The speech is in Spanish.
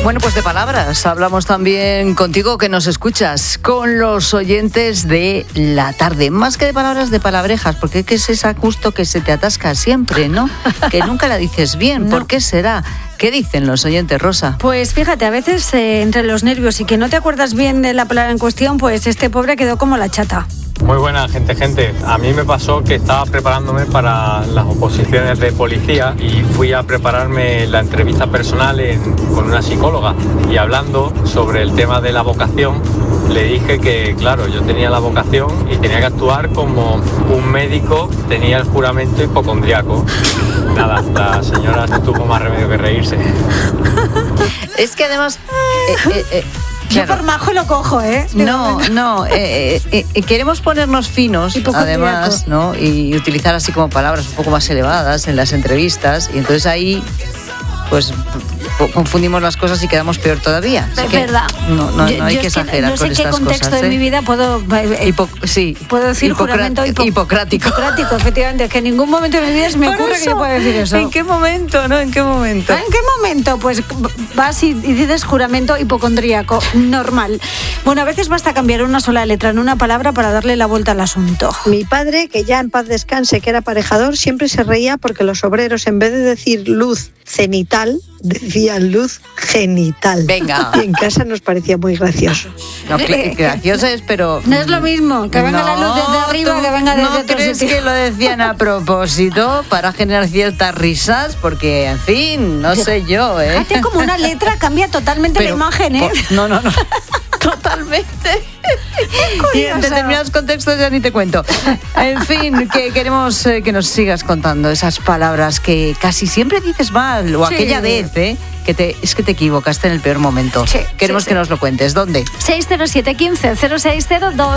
Bueno, pues de palabras hablamos también contigo que nos escuchas, con los oyentes de la tarde. Más que de palabras, de palabrejas, porque es esa justo que se te atasca siempre, ¿no? Que nunca la dices bien. ¿Por qué será? ¿Qué dicen los oyentes, Rosa? Pues fíjate, a veces entre los nervios y que no te acuerdas bien de la palabra en cuestión, pues este pobre quedó como la chata. Muy buena gente. A mí me pasó que estaba preparándome para las oposiciones de policía y fui a prepararme la entrevista personal con una psicóloga, y hablando sobre el tema de la vocación, le dije que, claro, yo tenía la vocación y tenía que actuar como un médico tenía el juramento hipocondriaco. Nada, la señora no tuvo más remedio que reírse. Es que además... Yo por majo lo cojo, ¿eh? No, queremos ponernos finos, además, ¿no? Y utilizar así como palabras un poco más elevadas en las entrevistas, y entonces ahí, pues, confundimos las cosas y quedamos peor todavía. Es verdad. No hay que exagerar con estas cosas. No sé qué contexto de mi vida puedo decir juramento hipocrático. Hipocrático, efectivamente. Que en ningún momento de mi vida se me ocurre que yo pueda decir eso. ¿En qué momento, no? ¿En qué momento? ¿En qué momento? Pues vas y dices juramento hipocondríaco, normal. Bueno, a veces basta cambiar una sola letra en una palabra para darle la vuelta al asunto. Mi padre, que ya en paz descanse, que era aparejador, siempre se reía porque los obreros, en vez de decir luz cenital, decían luz genital. Venga. Y en casa nos parecía muy gracioso. No, gracioso es, pero... No es lo mismo, que venga la luz desde arriba, que venga desde otro ¿crees sitio? que lo decían a propósito para generar ciertas risas? Porque, en fin, no sé yo, ¿eh? Hace como una letra, cambia totalmente la imagen, ¿eh? No. Totalmente. Y en determinados contextos ya ni te cuento. En fin, que queremos que nos sigas contando esas palabras que casi siempre dices mal, o aquella vez, es que te equivocaste en el peor momento. Sí, queremos que nos lo cuentes. ¿Dónde? 607 15 0602